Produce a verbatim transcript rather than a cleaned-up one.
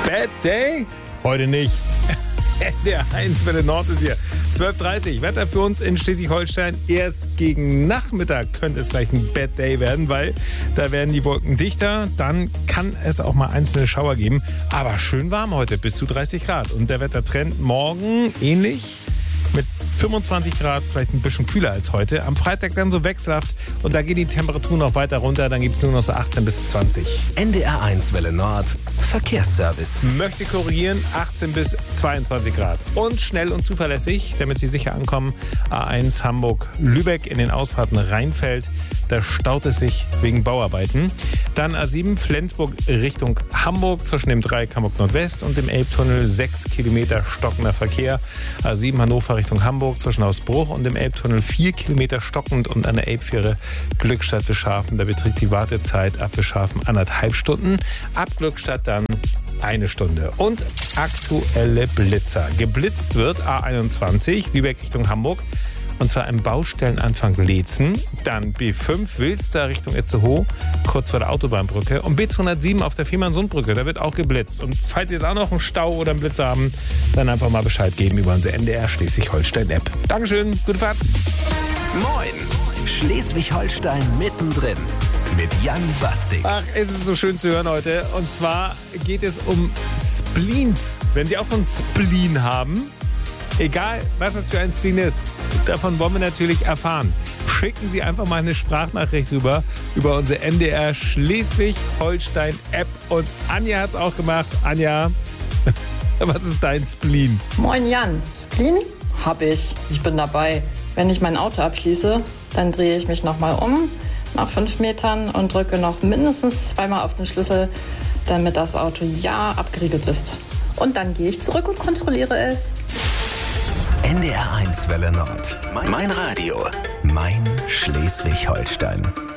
Bad Day? Heute nicht. Der eins Welle Nord ist hier. zwölf Uhr dreißig. Wetter für uns in Schleswig-Holstein. Erst gegen Nachmittag könnte es vielleicht ein Bad Day werden, weil da werden die Wolken dichter. Dann kann es auch mal einzelne Schauer geben. Aber schön warm heute, bis zu dreißig Grad. Und der Wettertrend morgen ähnlich mit fünfundzwanzig Grad, vielleicht ein bisschen kühler als heute. Am Freitag dann so wechselhaft und da geht die Temperatur noch weiter runter. Dann gibt es nur noch so achtzehn bis zwanzig. N D R eins Welle Nord, Verkehrsservice. Möchte korrigieren, achtzehn bis zweiundzwanzig Grad. Und schnell und zuverlässig, damit Sie sicher ankommen, A eins Hamburg-Lübeck in den Ausfahrten Rheinfeld. Da staut es sich wegen Bauarbeiten. Dann A sieben Flensburg Richtung Hamburg zwischen dem Dreieck Hamburg Nordwest und dem Elbtunnel. sechs Kilometer stockender Verkehr. A sieben Hannover Richtung Hamburg zwischen Hausbruch und dem Elbtunnel. vier Kilometer stockend und an der Elbfähre Glückstadt-Bischhafen. Da beträgt die Wartezeit ab Bischhafen anderthalb Stunden. Ab Glückstadt dann eine Stunde. Und aktuelle Blitzer. Geblitzt wird A einundzwanzig Lübeck Richtung Hamburg. Und zwar im Baustellenanfang Leetzen, dann B fünf Wilster Richtung Itzehoe, kurz vor der Autobahnbrücke und B zweihundertsieben auf der Fehmarn-Sund-Brücke, da wird auch geblitzt. Und falls Sie jetzt auch noch einen Stau oder einen Blitzer haben, dann einfach mal Bescheid geben über unsere N D R Schleswig-Holstein-App. Dankeschön, gute Fahrt. Moin, Schleswig-Holstein mittendrin mit Jan Bastik. Ach, es ist so schön zu hören heute. Und zwar geht es um Spleens. Wenn Sie auch so einen Spleen haben, egal, was es für ein Spleen ist, davon wollen wir natürlich erfahren. Schicken Sie einfach mal eine Sprachnachricht rüber über unsere N D R Schleswig-Holstein-App. Und Anja hat es auch gemacht. Anja, was ist dein Spleen? Moin Jan, Spleen hab ich. Ich bin dabei. Wenn ich mein Auto abschließe, dann drehe ich mich nochmal um nach fünf Metern und drücke noch mindestens zweimal auf den Schlüssel, damit das Auto ja abgeriegelt ist. Und dann gehe ich zurück und kontrolliere es. N D R eins Welle Nord. Mein Radio. Mein Schleswig-Holstein.